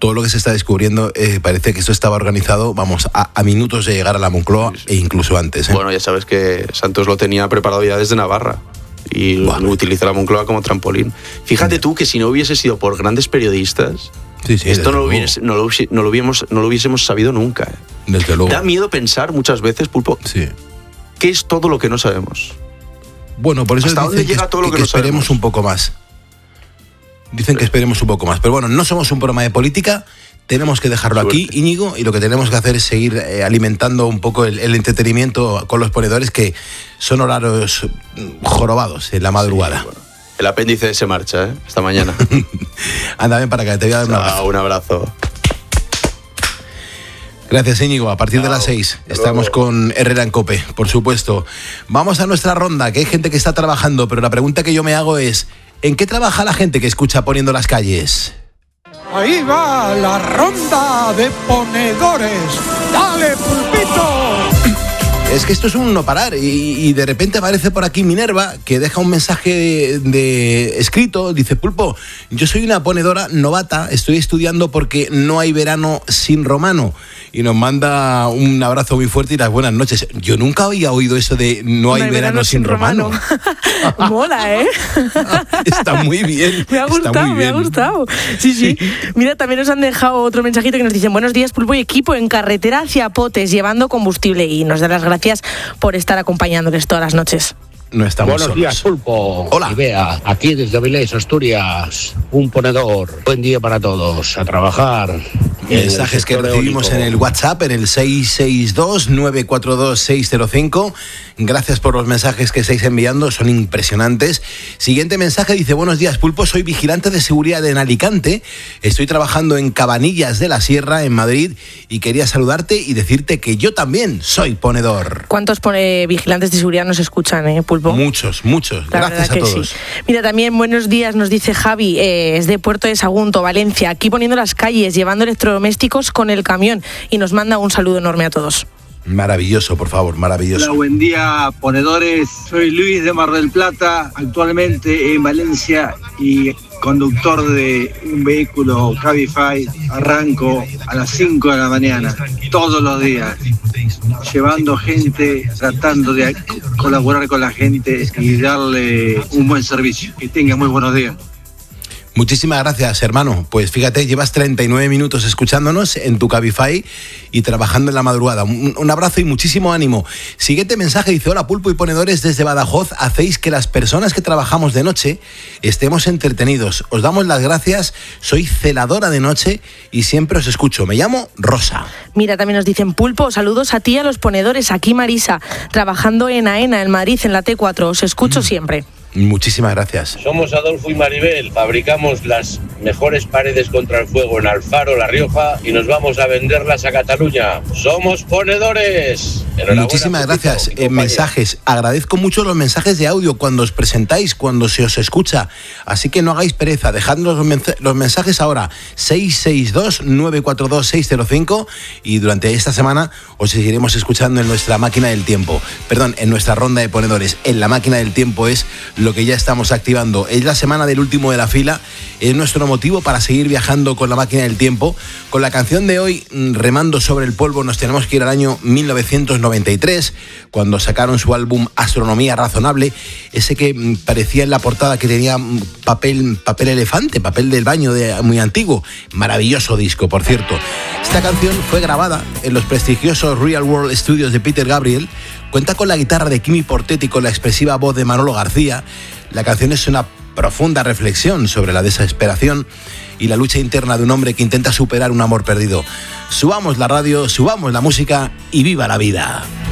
todo lo que se está descubriendo, parece que esto estaba organizado, vamos, a minutos de llegar a la Moncloa e incluso antes. Bueno, ya sabes que Santos lo tenía preparado ya desde Navarra y utiliza la Moncloa como trampolín. Fíjate tú que si no hubiese sido por grandes periodistas, esto no lo hubiésemos sabido nunca. Desde luego. Da miedo pensar muchas veces, Pulpo, ¿qué es todo lo que no sabemos? Bueno, por eso ¿hasta dónde llega todo lo que no esperemos sabemos? Un poco más. Dicen que esperemos un poco más. Pero bueno, no somos un programa de política, tenemos que dejarlo aquí, Íñigo, y lo que tenemos que hacer es seguir alimentando un poco el entretenimiento con los ponedores, que son horarios jorobados en la madrugada. Sí, bueno. El apéndice se marcha, esta mañana. Anda, ven para acá, te voy a dar un abrazo. Un abrazo. Gracias, Íñigo. A partir de las 6 estamos con Herrera en COPE, por supuesto. Vamos a nuestra ronda, que hay gente que está trabajando, pero la pregunta que yo me hago es: ¿en qué trabaja la gente que escucha Poniendo las Calles? Ahí va la ronda de ponedores. ¡Dale, Pulpito! Es que esto es un no parar y de repente aparece por aquí Minerva, que deja un mensaje de escrito. Dice: Pulpo, yo soy una ponedora novata, estoy estudiando porque no hay verano sin romano. Y nos manda un abrazo muy fuerte y las buenas noches. Yo nunca había oído eso de no hay verano sin romano. Mola, ¿eh? Está muy bien. Me ha gustado. Sí. Mira, también nos han dejado otro mensajito que nos dicen: buenos días, Pulpo y equipo, en carretera hacia Potes, llevando combustible, y nos dan las gracias por estar acompañándoles todas las noches. No estamos Buenos solos. días, Pulpo. Hola. Y Bea, aquí desde Avilés, Asturias, un ponedor. Buen día para todos, a trabajar. Mensajes que recibimos en el WhatsApp, en el 662-942-605. Gracias por los mensajes que estáis enviando, son impresionantes. Siguiente mensaje dice: buenos días, Pulpo, soy vigilante de seguridad en Alicante, estoy trabajando en Cabanillas de la Sierra, en Madrid, y quería saludarte y decirte que yo también soy ponedor. ¿Cuántos vigilantes de seguridad nos escuchan, Pulpo? Muchos. Gracias a todos. Sí. Mira, también buenos días, nos dice Javi, es de Puerto de Sagunto, Valencia, aquí poniendo las calles, llevando electrodomésticos con el camión, y nos manda un saludo enorme a todos. Maravilloso, por favor, maravilloso. Hola, buen día, ponedores. Soy Luis de Mar del Plata, actualmente en Valencia y conductor de un vehículo Cabify. Arranco a las 5 de la mañana, todos los días, llevando gente, tratando de colaborar con la gente y darle un buen servicio. Que tengan muy buenos días. Muchísimas gracias, hermano. Pues fíjate, llevas 39 minutos escuchándonos en tu Cabify y trabajando en la madrugada. Un abrazo y muchísimo ánimo. Siguiente mensaje dice: hola, Pulpo y ponedores desde Badajoz, hacéis que las personas que trabajamos de noche estemos entretenidos. Os damos las gracias, soy celadora de noche y siempre os escucho. Me llamo Rosa. Mira, también nos dicen: Pulpo, saludos a ti y a los ponedores. Aquí Marisa, trabajando en AENA, en Madrid, en la T4. Os escucho siempre. Muchísimas gracias. Somos Adolfo y Maribel, fabricamos las mejores paredes contra el fuego en Alfaro, La Rioja, y nos vamos a venderlas a Cataluña. ¡Somos ponedores! Muchísimas gracias. Mensajes, agradezco mucho los mensajes de audio cuando os presentáis, cuando se os escucha, así que no hagáis pereza, dejadnos los mensajes ahora, 662-942-605, y durante esta semana os seguiremos escuchando en nuestra máquina del tiempo, en nuestra ronda de ponedores. En la máquina del tiempo es lo que ya estamos activando. Es la semana del último de la fila, es nuestro motivo para seguir viajando con la máquina del tiempo. Con la canción de hoy, Remando sobre el polvo, nos tenemos que ir al año 1993, cuando sacaron su álbum Astronomía Razonable, ese que parecía en la portada que tenía papel elefante, papel del baño muy antiguo. Maravilloso disco, por cierto. Esta canción fue grabada en los prestigiosos Real World Studios de Peter Gabriel. Cuenta con la guitarra de Kimi Portetti, con la expresiva voz de Manolo García. La canción es una profunda reflexión sobre la desesperación y la lucha interna de un hombre que intenta superar un amor perdido. Subamos la radio, subamos la música y viva la vida.